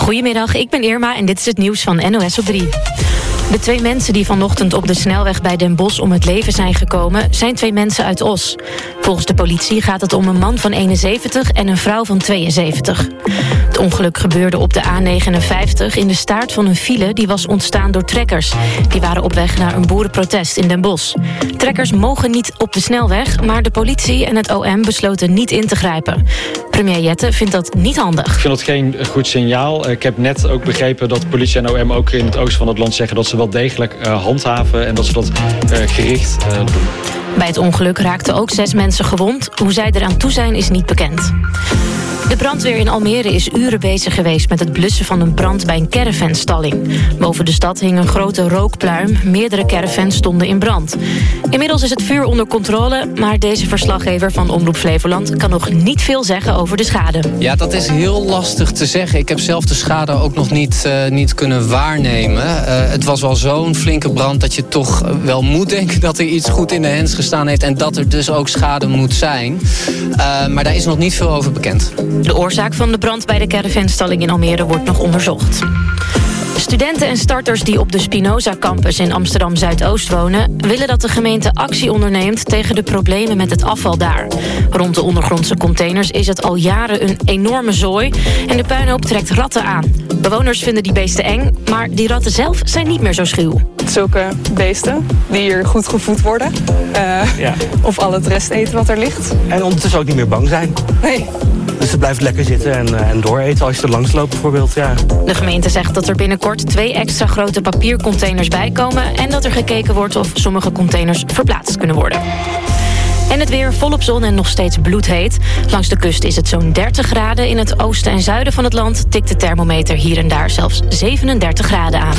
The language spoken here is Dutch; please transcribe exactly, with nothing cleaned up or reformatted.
Goedemiddag, ik ben Irma en dit is het nieuws van N O S op drie. De twee mensen die vanochtend op de snelweg bij Den Bosch om het leven zijn gekomen, zijn twee mensen uit Os. Volgens de politie gaat het om een man van eenenzeventig en een vrouw van tweeënzeventig. Het ongeluk gebeurde op de A negenenvijftig in de staart van een file die was ontstaan door trekkers. Die waren op weg naar een boerenprotest in Den Bosch. Trekkers mogen niet op de snelweg, maar de politie en het O M besloten niet in te grijpen. Premier Jette vindt dat niet handig. Ik vind dat geen goed signaal. Ik heb net ook begrepen dat politie en O M ook in het oosten van het land zeggen dat ze wel degelijk uh, handhaven en dat ze dat uh, gericht uh, doen. Bij het ongeluk raakten ook zes mensen gewond. Hoe zij eraan toe zijn is niet bekend. De brandweer in Almere is uren bezig geweest met het blussen van een brand bij een caravanstalling. Boven de stad hing een grote rookpluim. Meerdere caravans stonden in brand. Inmiddels is het vuur onder controle, maar deze verslaggever van Omroep Flevoland kan nog niet veel zeggen over de schade. Ja, dat is heel lastig te zeggen. Ik heb zelf de schade ook nog niet, uh, niet kunnen waarnemen. Uh, het was wel zo'n flinke brand dat je toch wel moet denken dat er iets goed in de hens gestaan heeft en dat er dus ook schade moet zijn. Uh, maar daar is nog niet veel over bekend. De oorzaak van de brand bij de caravanstalling in Almere wordt nog onderzocht. Studenten en starters die op de Spinoza Campus in Amsterdam-Zuidoost wonen, willen dat de gemeente actie onderneemt tegen de problemen met het afval daar. Rond de ondergrondse containers is het al jaren een enorme zooi en de puinhoop trekt ratten aan. Bewoners vinden die beesten eng, maar die ratten zelf zijn niet meer zo schuw. Zulke beesten die hier goed gevoed worden. Uh, ja. Of al het rest eten wat er ligt. En ondertussen ook niet meer bang zijn. Nee. Dus het blijft lekker zitten en, en dooreten als je er langs loopt bijvoorbeeld. Ja. De gemeente zegt dat er binnenkort twee extra grote papiercontainers bijkomen en dat er gekeken wordt of sommige containers verplaatst kunnen worden. En het weer volop zon en nog steeds bloedheet. Langs de kust is het zo'n dertig graden. In het oosten en zuiden van het land tikt de thermometer hier en daar zelfs zevenendertig graden aan.